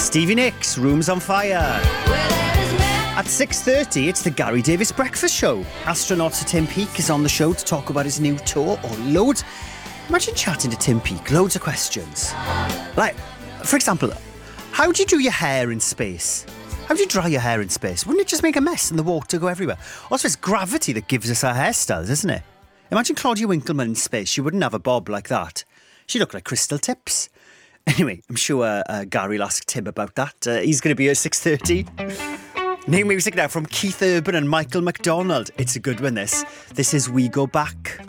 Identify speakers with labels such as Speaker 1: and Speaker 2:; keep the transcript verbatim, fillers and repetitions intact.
Speaker 1: Stevie Nicks, Rooms on Fire. At six thirty, it's the Gary Davis Breakfast Show. Astronaut Sir Tim Peake is on the show to talk about his new tour or loads. Imagine chatting to Tim Peake, loads of questions. Like, for example, how do you do your hair in space? How do you dry your hair in space? Wouldn't it just make a mess and the water go everywhere? Also, it's gravity that gives us our hairstyles, isn't it? Imagine Claudia Winkleman in space. She wouldn't have a bob like that. She'd look like Crystal Tips. Anyway, I'm sure uh, Gary will ask Tim about that. Uh, he's going to be here at six thirty. New music now from Keith Urban and Michael McDonald. It's a good one, this. This is We Go Back.